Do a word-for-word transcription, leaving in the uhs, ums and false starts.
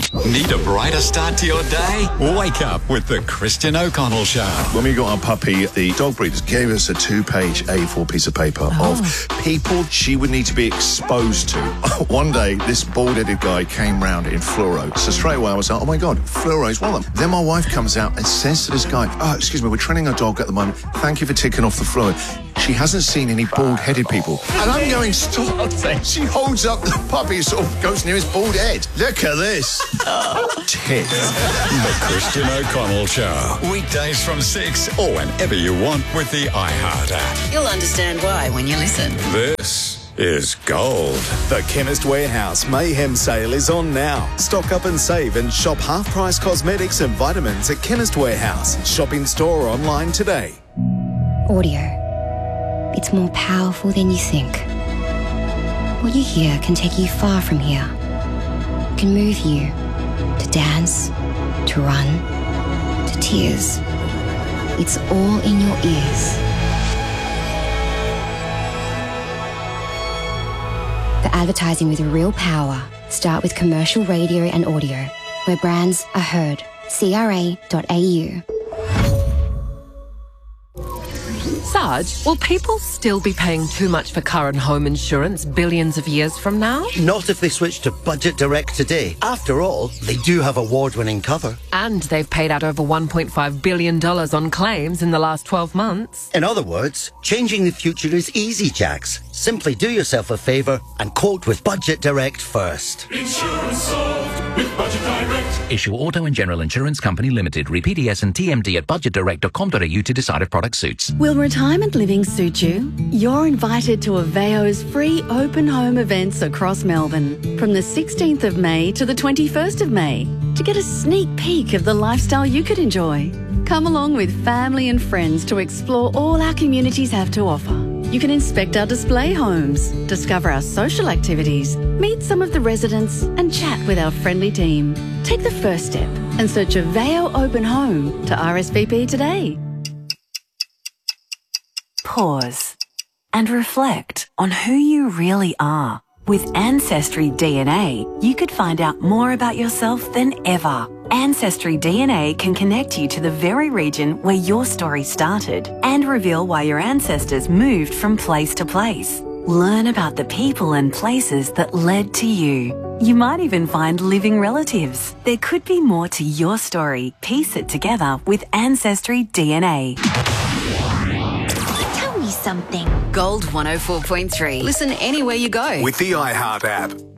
Need a brighter start to your day? Wake up with the Christian O'Connell Show. When we got our puppy, the dog breeders gave us a two-page A four piece of paper Oh. of people she would need to be exposed to. One day, this bald-headed guy came round in fluoro. So straight away, I was like, oh my God, fluoro is one of them. Then my wife comes out and says to this guy, oh, excuse me, we're training our dog at the moment. Thank you for ticking off the fluoro. She hasn't seen any bald-headed people. And I'm going, stop. She holds up the puppy, sort of goes near his bald head. Look at this. Tit. The Christian O'Connell Show. Weekdays from six or whenever you want with the iHeart app. You'll understand why when you listen. This is gold. The Chemist Warehouse Mayhem Sale is on now. Stock up and save and shop half-price cosmetics and vitamins at Chemist Warehouse. Shop in store or online today. Audio. It's more powerful than you think. What you hear can take you far from here. It can move you to dance, to run, to tears. It's all in your ears. For advertising with real power, start with commercial radio and audio, where brands are heard. C R A dot A U. Sarge, will people still be paying too much for car and home insurance billions of years from now? Not if they switch to Budget Direct today. After all, they do have award-winning cover. And they've paid out over one point five billion dollars on claims in the last twelve months. In other words, changing the future is easy, Jax. Simply do yourself a favour and quote with Budget Direct first. Insurance solved with Budget Direct. Issue Auto and General Insurance Company Limited. Read P D S and T M D at budget direct dot com dot a u to decide if product suits. Will retirement living suit you? You're invited to Aveo's free open home events across Melbourne from the sixteenth of May to the twenty-first of May to get a sneak peek of the lifestyle you could enjoy. Come along with family and friends to explore all our communities have to offer. You can inspect our display homes, discover our social activities, meet some of the residents and chat with our friendly team. Take the first step and search Aveo Open Home to R S V P today. Pause and reflect on who you really are. With Ancestry D N A, you could find out more about yourself than ever. Ancestry D N A can connect you to the very region where your story started and reveal why your ancestors moved from place to place. Learn about the people and places that led to you. You might even find living relatives. There could be more to your story. Piece it together with Ancestry D N A. Tell me something. Gold one oh four point three. Listen anywhere you go. With the iHeart app.